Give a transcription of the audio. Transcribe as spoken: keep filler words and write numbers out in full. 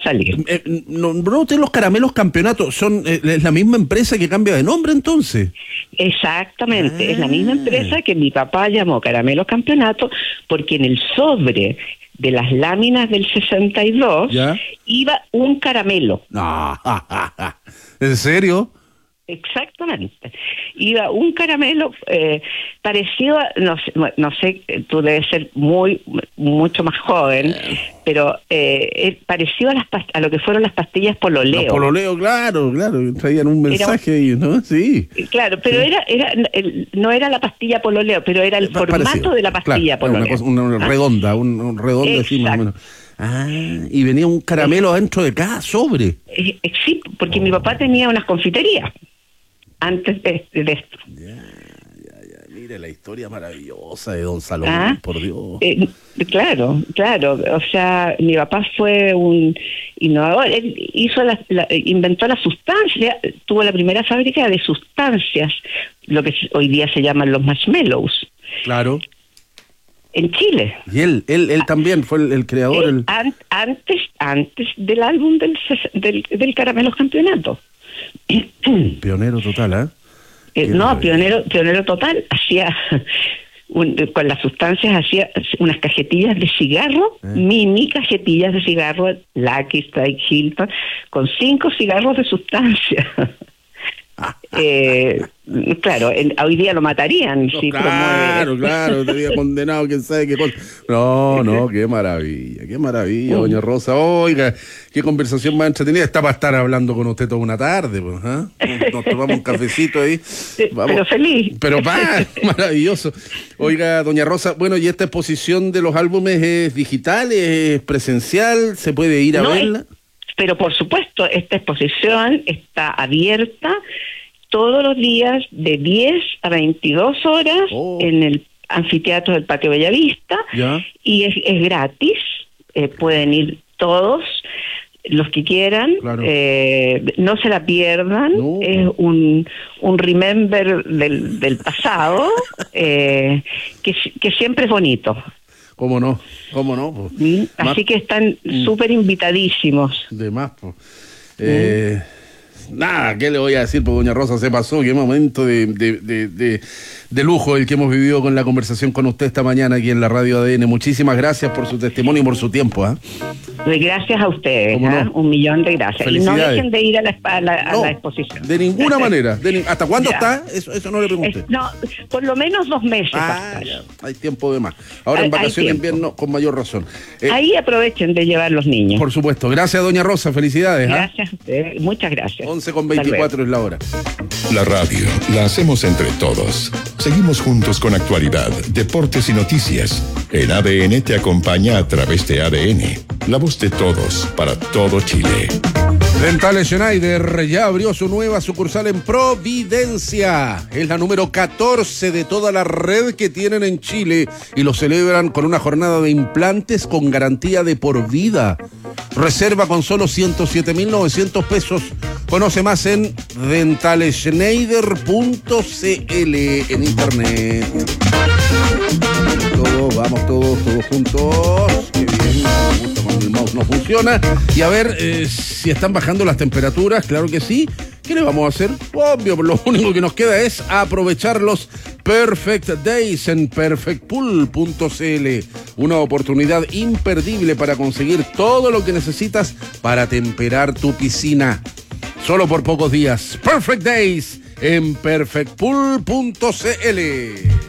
salir. Eh, no, no, usted los caramelos campeonatos, son eh, es la misma empresa que cambia de nombre entonces. Exactamente, ah. es la misma empresa que mi papá llamó Caramelos Campeonato, porque en el sobre de las láminas del sesenta y dos ¿ya? Iba un caramelo. No, ¿en serio? Exactamente. Iba un caramelo eh, parecido a, no sé, no sé, tú debes ser muy, mucho más joven, pero eh, parecido a, las past- a lo que fueron las pastillas Pololeo. Los Pololeo, claro, claro, traían un mensaje ahí, ¿no? Sí. Claro, pero sí. era, era el, no era la pastilla Pololeo, pero era el formato parecido de la pastilla claro, Pololeo. Una, cosa, una ¿Ah? redonda, un, un redondo así más o menos. Ah, y venía un caramelo adentro de cada sobre. Eh, eh, sí, porque oh. mi papá tenía unas confiterías antes de, de esto. Ya, ya, ya. Mire la historia maravillosa de don Salomón, ¿Ah? por Dios. Eh, claro, claro. O sea, mi papá fue un innovador. Él hizo la, la, inventó la sustancia, tuvo la primera fábrica de sustancias, lo que hoy día se llaman los marshmallows. Claro. En Chile. Y él, él, él también fue el, el creador. Él, el... An, antes, antes del álbum del, del, del Caramelos Campeonato. Pionero total, ¿eh? eh no, pionero, pionero total. Hacía un, con las sustancias hacía unas cajetillas de cigarro, ¿Eh? mini cajetillas de cigarro, Lucky Strike, Hilton, con cinco cigarros de sustancia. eh, claro, el, hoy día lo matarían. No, si claro, promueve. claro, te había condenado, quién sabe qué cosa. No, no, qué maravilla, qué maravilla, doña Rosa. Oiga, qué conversación más entretenida. Está para estar hablando con usted toda una tarde, pues, ¿eh? Nos tomamos un cafecito ahí. Vamos. Pero feliz. Pero pa, maravilloso. Oiga, doña Rosa, bueno, ¿y esta exposición de los álbumes es digital, es presencial? ¿Se puede ir a no, verla? Es... Pero por supuesto, esta exposición está abierta todos los días de diez a veintidós horas oh. en el anfiteatro del Patio Bellavista ¿Ya? y es, es gratis, eh, pueden ir todos los que quieran, claro. eh, no se la pierdan, no. es un, un remember del, del pasado eh, que, que siempre es bonito. ¿Cómo no? ¿Cómo no? Pues, ¿Sí? Así más, que están súper invitadísimos. De más, pues. Eh, ¿Mm? Nada, ¿qué le voy a decir? Pues doña Rosa se pasó, qué momento de, de, de, de, de lujo el que hemos vivido con la conversación con usted esta mañana aquí en la radio A D N. Muchísimas gracias por su testimonio y por su tiempo. ¿eh? Gracias a ustedes, no? ¿eh? Un millón de gracias. Y no dejen de ir a la, a la, a no, la exposición. De ninguna manera. De ni, ¿Hasta cuándo ya. está? Eso, eso no le pregunté. Es, no, por lo menos dos meses. Ah, ya, hay tiempo de más. Ahora hay, en vacaciones de invierno con mayor razón. Eh, Ahí aprovechen de llevar los niños. Por supuesto. Gracias, doña Rosa. Felicidades. Gracias ¿eh? a ustedes. Muchas gracias. once con veinticuatro es la hora. La radio la hacemos entre todos. Seguimos juntos con actualidad, deportes y noticias. En A D N te acompaña a través de A D N. La voz de todos, para todo Chile. Dentales Schneider ya abrió su nueva sucursal en Providencia. Es la número catorce de toda la red que tienen en Chile y lo celebran con una jornada de implantes con garantía de por vida. Reserva con solo ciento siete mil novecientos pesos. Conoce más en dentalschneider punto c l en internet. Todos, vamos todos, todos juntos. Qué bien, me gusta cuando el mouse no funciona. Y a ver eh, si están bajando las temperaturas, claro que sí. ¿Qué le vamos a hacer? Obvio, lo único que nos queda es aprovechar los Perfect Days en perfect pool punto c l. Una oportunidad imperdible para conseguir todo lo que necesitas para temperar tu piscina. Solo por pocos días. Perfect Days en perfect pool punto c l.